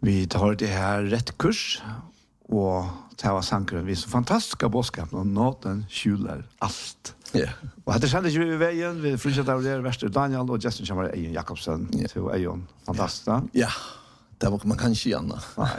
Vi tar det här rätt kurs och tar sankren vi så fantastiska budskap och nåden skjuler allt. Ja. Och det kändes ju i vägen vi fortsätter där Väster Daniel och Justin Chamber Ejon Jakobsen till Ejon. Fantastiskt. Ja. Det var man kan inte gärna.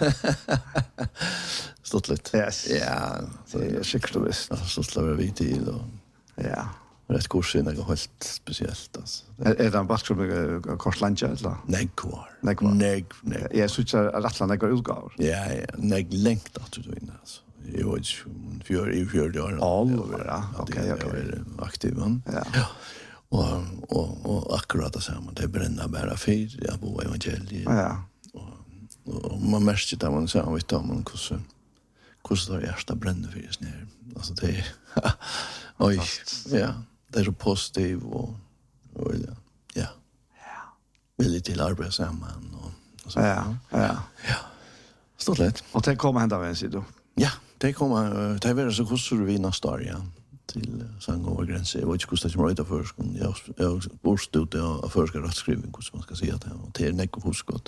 Stått lite. Yes. Ja, det är säkert visst. Så slår vi till och ja. Rätt kurs är något helt speciellt alltså. Är det en basketboll korslanja eller? Nej kvar. Nej. Jag syns att rattlarna går utgåvor. Ja, nej längt att du vinner alltså. Jag var ju fjärde år. Ja. Okej. Aktiv man. Ja. Och akkurat det samma. Det bränner bara fyr. Jag bor evangeliet. Ja. Och man märker det man säger vet man hur det första bränner för just ner. Alltså det är oj. Ja. Det är så positiv och ja. Vill till arbeta samman och så. Ja. Stort lätt. Och det kommer hända en sida. Ja, det kommer det är så kostar vi nästa år ja till sång över gränsen. Jag vet inte hur det kommer ut av förskon. Jag borde det av förska rättskrivning hur man ska säga det och det är näck och huskott.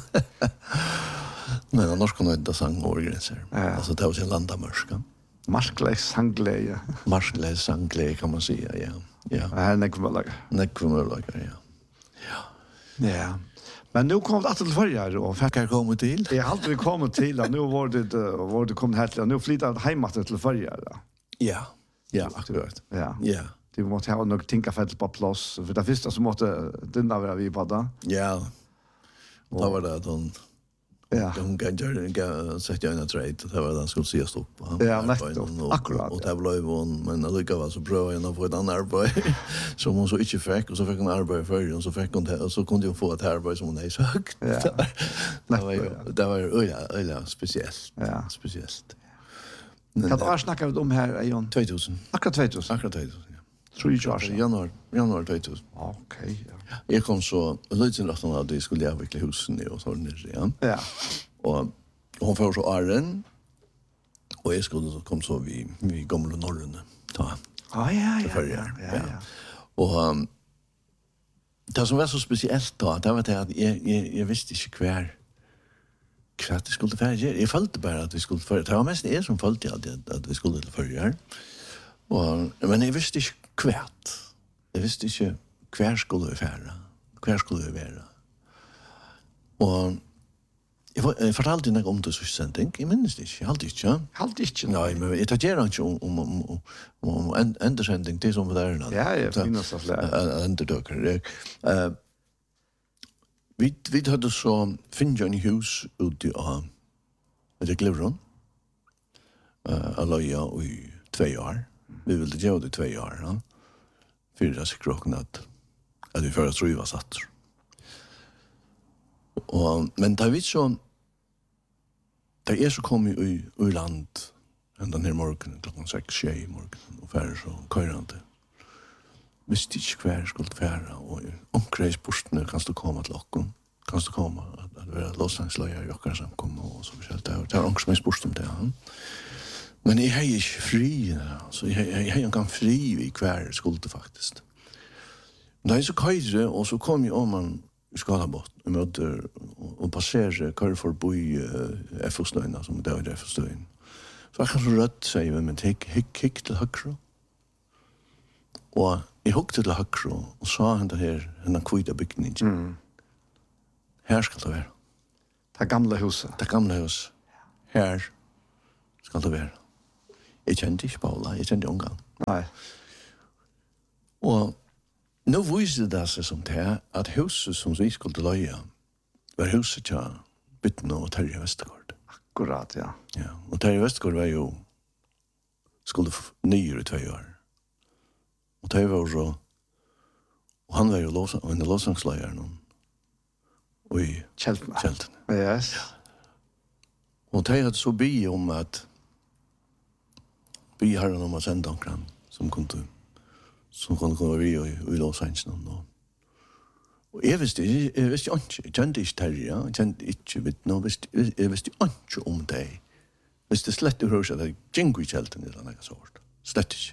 Men annars kan det sång över gränsen. Alltså det var en landamärska. Marskläs sangläge. Marskläs sangläge kan man säga, ja. Ja. Här nekvumölager. Nekvumölager, ja. Ja. Men nu kom det att till förjar och fick jag komma till. Jag har aldrig kommit till. Nu var det kommit här till. Nu flyttar hemåt till förjar. Ja. Ja, akkurat. Ja. Ja. Det måste ha något tinkafält på plats. För det första så måste denna vara vi på det. Ja. Och då var det att hon hon kan sätta en trade. Det var den skulle se stopp. Ja, akkurat. Och det blev hon, men det var så bra att få ett annat arbete som hon så inte fick. Och så fick hon arbete för och så fick hon och så kunde hon få ett arbete som hon hade sökt. Det var speciellt. Ja. Speciellt. Kan du snacka om här, Jon? 2000. Akkurat 2000. Akkurat 2000, ja. 3 år sedan. Januar 2000. Okej, ja. Jag kom så lite att hon hade skulle avveckla husen och så ner. Ja. Och hon får så Arren och jag skulle kom så vi gamla norrön. Ja. Ja. Och det som var så speciellt då, det var det att jag visste inte kvart det skulle färja. Jag följde bara att vi skulle färja. Det var mest som följde att vi skulle till färja. Men jag visste inte kvart. Jag visste inte kvart skulle vi färja. Kvart skulle vi vara. Och jag fortalte något om det så sending. Jag minns det inte. Halt inte. Nej, men jag tar inte om endersending. Det som var där. Ja, jag minns det flera. Enderdökare. Vi hade så finnet en hus ute av Glivron. Alla i 2 år. Vi ville göra det 2 år. Ja. Fyra skrocken att vi förra tror vi var satt. Men där vi så där så kom i land den här morgonen klockan 6 i morgonen och färre så körande. Visste inte kvar skulle färra och omkring kan du komma till locken. Kan du komma att vara låtsangslejer i åkare som kommer och så försält det har omkring sport om det. Men jag är inte fri. Så jag är inte fri i kvar skulle faktiskt. Men det är så kajre och så kom jag om man Skalabot och möter och passerar kör förbi FO-snöjna som det är FO-snöjn. Så jag kan så rött säga men hick till högre. Och jag huggade till högre och sa han det här den kvita byggningen. Här ska det vara. Det gamla huset. Det gamla huset. Här ska det vara. Jag kände inte Paula, jag kände ungan. Nej. Och nu visade det sig som det att huset som vi skulle löja var huset till Bytten och Terje Vestergaard. Akkurat, ja. Ja, och Terje Vestergaard var ju skulle nyer i 2 år. Och Terje var så och han var ju en låtsangslöjare någon. Och i Kälten. Yes. Och Terje hade så bi om att vi har om att sända omkring som kunde komma vi i Los Angeles då. Och jag visste inte, jag kände inte Terje, jag kände inte vet nå, jag visste inte om det. Visste slett hur så det gick i Kälten eller något sånt. Slett inte.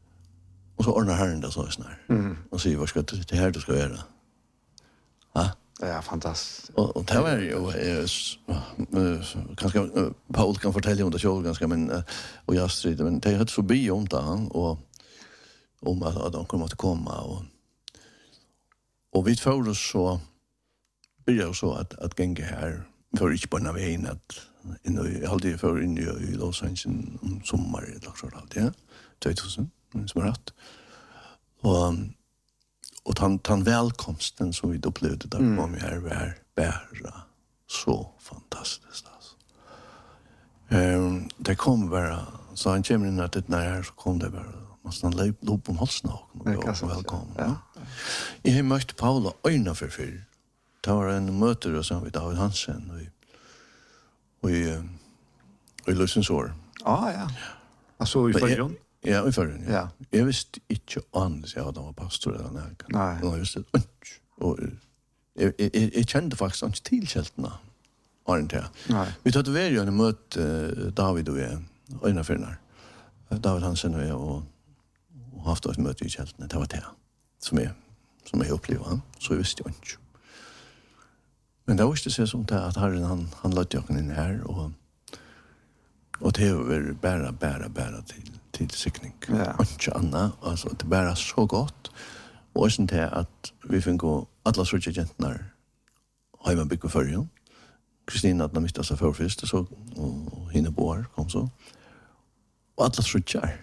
Och så ordnar herren det så snart. Och säger vad ska det här du ska göra? Ja, Ja, fantastiskt. Och det var ju kanske Paul kan fortälja om det själv ganska men och jag strider men det hade så bi om det och om att de kommer att komma och vi får så blir så att gänga här för inte på vägen att alltid för in i Los Angeles om sommar eller så där ja 2000 som rätt och han välkomsten som vi upplevde där var vi här var bara så fantastiskt alltså. Det kom bara så han kommer in att det när så kom det bara måste han lopp om halsen och välkommen. Ja. Jag har mött Paula öjna för. Det var en möte som vi David Hansen och i Lussensår. Ja. Alltså i förrjun? Ja, i förrjun. Ja. Jag visste inte annars jag var pastor eller något. Nej. Jag visste och jag kände faktiskt inte till kältena. Nej. Vi tog väl ju en möte David och jag öjna för David Hansen och jag och haft ett möte i kältena. Det var det som jag upplevde. Så jag visste jag inte. Men det var inte så som det att Herren han lade jag in här och det var bara till sikning. Ja. Inte annat. Alltså det bara så gott. Och sen det att vi fick gå alla sorts gentar hemma bygga förrjun. Kristina att mista sig för först så och hinna bor kom så. Och alla sortsar.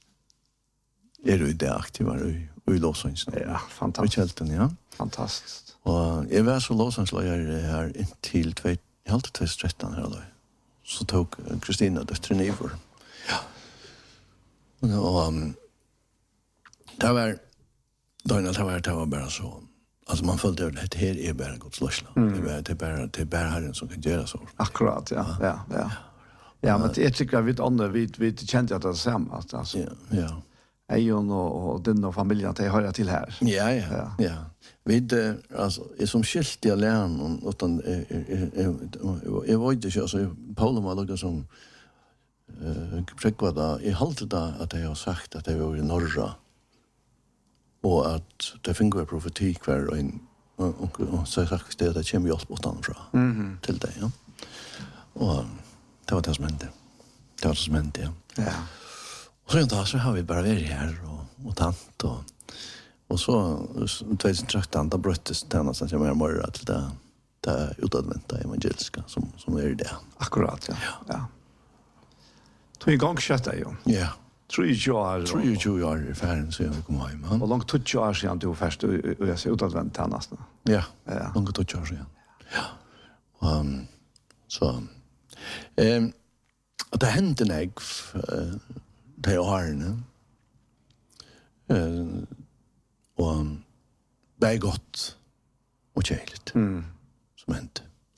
Du det aktiva i Los Angeles? Ja, fantastiskt. Ja. Fantastiskt. Och jag var så Los Angeles här till 2013 här då. Så tog Kristina det tränivor. Ja. Och det var bara så. Alltså man följde att det här är bara Guds lösla. Det är bara Herren som kan göra så. Akkurat, ja. Ja, men jag tycker att vi kände att det är samma. Alltså. Ja. Ejon och den och familjen att jag hör till här. Ja. Vi alltså är som skilt i lärn utan jag var inte så Paul var lugg som prekvada i halt där att jag har sagt att det var i norra och att det finns en profeti kvar och så sagt det att kommer hjälp åt andra till dig ja. Och det var det som hände. Ja. Och så har vi bara varit här och tant och så 2013 då bröttes det nästan som är mer att det utadvänta evangeliska som är det. Akkurat, ja. Tog igång köttet ju. Ja. 3 år i färden så jag kom hem. Och långt 2 år sedan du först och jag ser utadvänta nästan. Ja. Långt 2 år sedan. Ja. Så det hände när det årene. Och det är gott och kärligt som hände.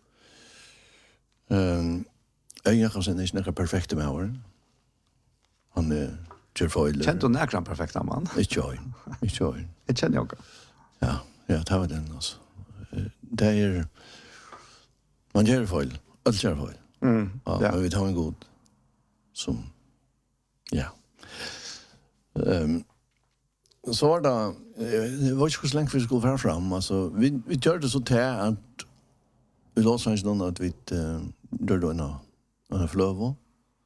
Jag kan säga att det är perfekta med åren. Han gör fel. Känner du näkran perfekta man? Inte jag. Jag känner jag. Ja, det var den alltså. Det är man gör fel. Allt gör fel. Ja, men vi tar en god som ja. Så var det var inte så länge vi skulle vara fram. Alltså, vi gör det så till att vi låtsar inte någon att vi gör då en flöv.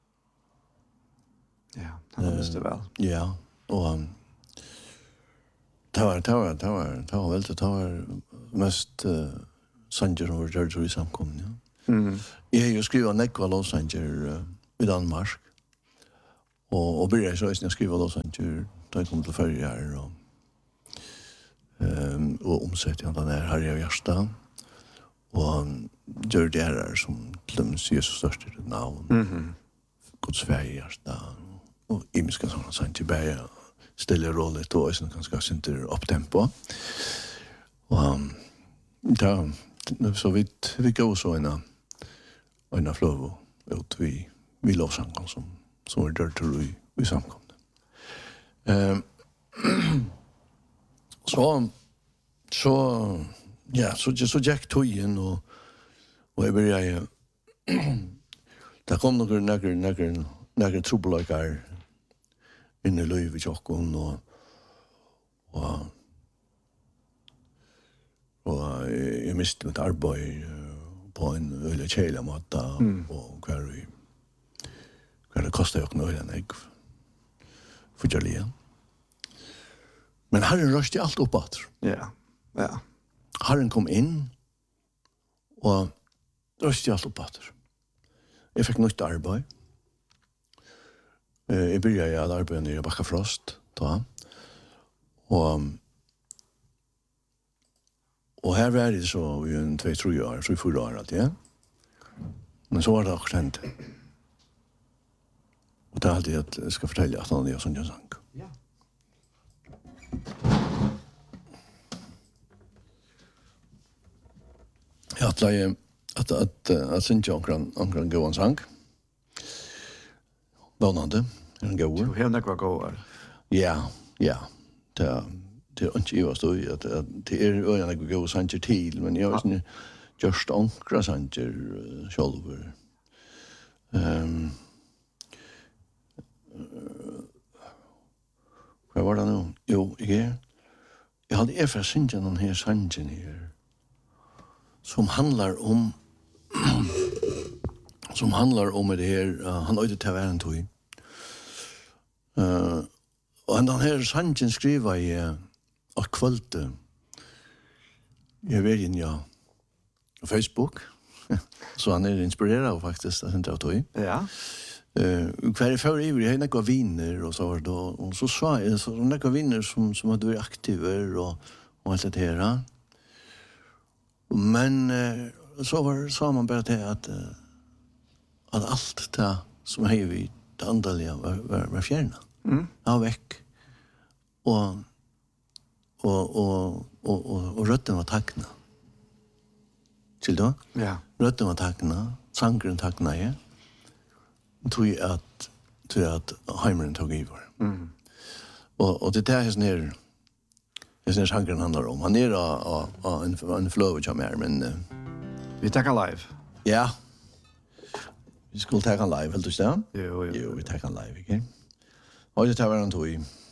Ja, det visste det väl. Ja, och det var mest sanger som var gjort i samkommen. Ja. Jag har ju skrivit nekva låtsanger i Danmark. Och började så att jag skriva låtsanger då jag kom till förra här och omsätter jag den här i Gärsta. Och gör det här som glöms Jesus största namn. Guds färg i Gärsta. Och imiska sådana sanger börjar ställa rollet och sen ganska synter upptempo. Och så vi går så en flöv ut vi lovsangen som är där till vi samkomne. Så Jack tog in och jag började det kom några trubbelagar in i liv i Jokkon och Og jeg mistet mitt arbeid på en øyelig kjelig måte, og hva det kostet jo ikke noe enn jeg fortjellige. Men Herren røste alt opp at. Ja, ja. Herren kom inn, og røste alt opp at. Jeg fikk nytt arbeid. Jeg begynte at arbeide nere i Bakkafrost, da. Og her var det så i en 2-3 år, 3-4 år alt, ja. Men så var det akkurat hendt. Og det er alltid at jeg skal fortelle at han er sånn jeg sang. Ja. Jeg atleie at synge omkring gåan sang. Vånande, en gåer. Du har nekva gåar. Ja. Det er ikke jeg stod i at det er øyne jeg går sanger til, men jeg har ikke gjørst ankra sanger selv. Hva var det nå? Jo, jeg hadde fra sanger noen her sanger her, som handlar om det her, han øyde til å være en tog. Og den her sangen skriver jeg av kvalitet. Jeg vet ikke, på Facebook, så han er inspireret faktisk, det synes jeg tog. Ja. Hver jeg fører ivrig, jeg har nekva viner, og så var det, og så sa jeg, så nekva viner som hadde vært aktiver, og alt det her. Men så sa man bare til at alt det som hei vi, det andalige, var fjerna. Ja, vekk. Og røtten var takna. Til da? Ja. Røtten var takna, sangren takna jeg. Tror jeg at heimeren tog i var. Og det er sånn her sangren handlar om. Han er av en flow som er, men... Vi tackar live. Ja. Vi skulle ta han live, helt du stedet? Jo. Jo, vi tar han live, ikke? Og det tar vi han tog i.